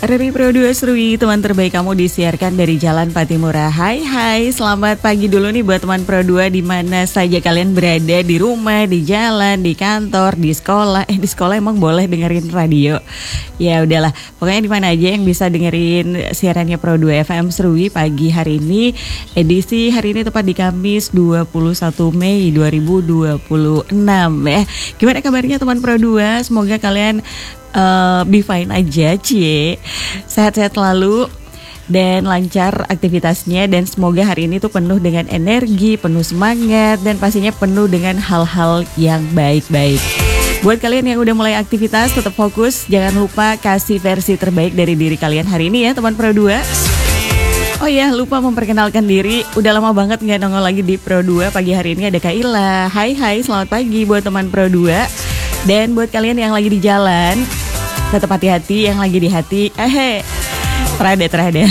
RRI Pro 2 Serui, teman terbaik kamu disiarkan dari Jalan Patimura. Hai, selamat pagi dulu nih buat teman Pro 2 di mana saja kalian berada, di rumah, di jalan, di kantor, di sekolah. Di sekolah emang boleh dengerin radio? Ya udahlah, pokoknya di mana aja yang bisa dengerin siarannya Pro 2 FM Serui pagi hari ini. Edisi hari ini tepat di Kamis 21 Mei 2026 ya. Gimana kabarnya teman Pro 2? Semoga kalian be fine aja, cie. Sehat-sehat selalu dan lancar aktivitasnya, dan semoga hari ini tuh penuh dengan energi, penuh semangat, dan pastinya penuh dengan hal-hal yang baik-baik. Buat kalian yang udah mulai aktivitas, tetap fokus, jangan lupa kasih versi terbaik dari diri kalian hari ini ya teman Pro 2. Oh ya, lupa memperkenalkan diri. Udah lama banget gak nongol lagi di Pro 2. Pagi hari ini ada Kak Ila. Hai, selamat pagi buat teman Pro 2. Dan buat kalian yang lagi di jalan, tetap hati-hati, yang lagi di hati. Terada.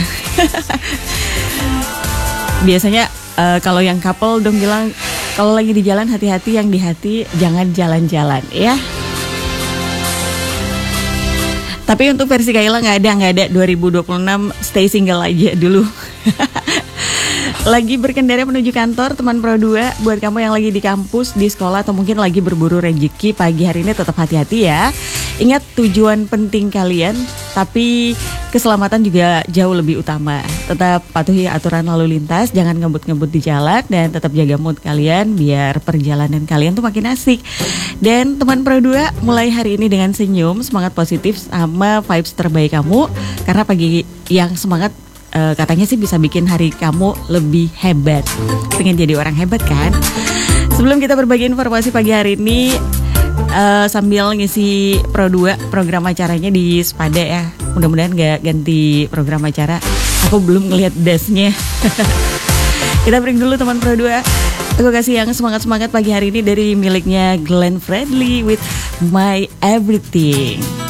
Biasanya kalau yang couple dong bilang, kalau lagi di jalan hati-hati, yang di hati jangan jalan-jalan ya. Tapi untuk versi Kaila nggak ada 2026, stay single aja dulu. Lagi berkendara menuju kantor teman Pro 2, buat kamu yang lagi di kampus, di sekolah, atau mungkin lagi berburu rezeki pagi hari ini, tetap hati-hati ya. Ingat tujuan penting kalian, tapi keselamatan juga jauh lebih utama. Tetap patuhi aturan lalu lintas, jangan ngebut-ngebut di jalan, dan tetap jaga mood kalian biar perjalanan kalian tuh makin asik. Dan teman Pro 2 mulai hari ini dengan senyum, semangat positif sama vibes terbaik kamu, karena pagi yang semangat katanya sih bisa bikin hari kamu lebih hebat. Pengen jadi orang hebat kan? Sebelum kita berbagi informasi pagi hari ini, sambil ngisi Pro 2 program acaranya di Spada ya. Mudah-mudahan gak ganti program acara. Aku belum ngelihat dasnya. Kita break dulu teman Pro 2. Aku kasih yang semangat-semangat pagi hari ini dari miliknya Glenn Fredly with My Everything.